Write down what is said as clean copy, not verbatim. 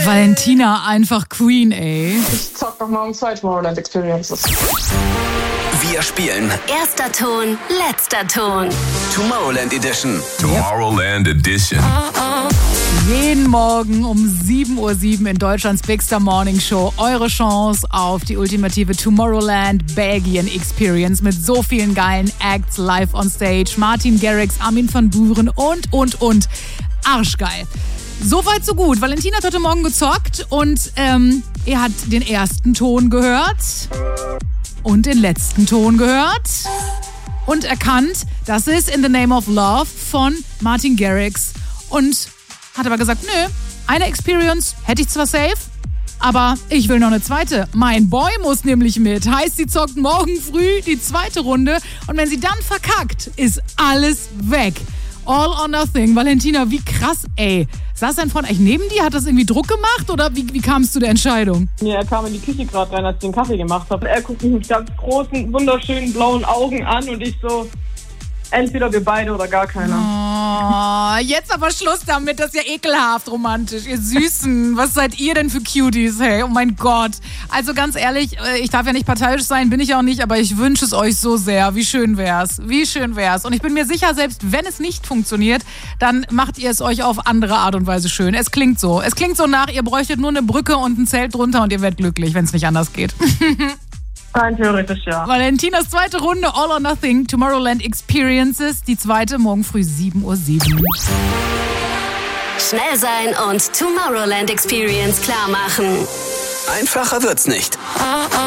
Valentina einfach Queen, ey. Ich zock noch mal um 2 Tomorrowland Experiences. Wir spielen Erster Ton, letzter Ton. Tomorrowland Edition. Tomorrowland Edition. Jeden Morgen um 7:07 Uhr in Deutschlands Big Star Morning Show eure Chance auf die ultimative Tomorrowland Belgien Experience mit so vielen geilen Acts live on stage. Martin Garrix, Armin van Buuren und. Arschgeil. So weit, so gut. Valentina hat heute Morgen gezockt und er hat den ersten Ton gehört und den letzten Ton gehört und erkannt, das ist In the Name of Love von Martin Garrix und hat aber gesagt, nö, eine Experience hätte ich zwar safe, aber ich will noch eine zweite. Mein Boy muss nämlich mit. Heißt, sie zockt morgen früh die zweite Runde und wenn sie dann verkackt, ist alles weg. All or nothing. Valentina, wie krass, ey. Saß dein Freund eigentlich neben dir? Hat das irgendwie Druck gemacht oder wie kam es zu der Entscheidung? Ja, er kam in die Küche gerade rein, als ich den Kaffee gemacht habe. Er guckt mich mit ganz großen, wunderschönen blauen Augen an und ich so, entweder wir beide oder gar keiner. Oh, jetzt aber Schluss damit, das ist ja ekelhaft romantisch. Ihr Süßen, was seid ihr denn für Cuties, hey? Oh mein Gott. Also ganz ehrlich, ich darf ja nicht parteiisch sein, bin ich auch nicht, aber ich wünsche es euch so sehr. Wie schön wär's. Wie schön wär's. Und ich bin mir sicher, selbst wenn es nicht funktioniert, dann macht ihr es euch auf andere Art und Weise schön. Es klingt so. Es klingt so nach, ihr bräuchtet nur eine Brücke und ein Zelt drunter und ihr werdet glücklich, wenn es nicht anders geht. Rein theoretisch, ja. Valentinas zweite Runde, All or Nothing, Tomorrowland Experiences. Die zweite morgen früh 7:07 Uhr. Schnell sein und Tomorrowland Experience klar machen. Einfacher wird's nicht.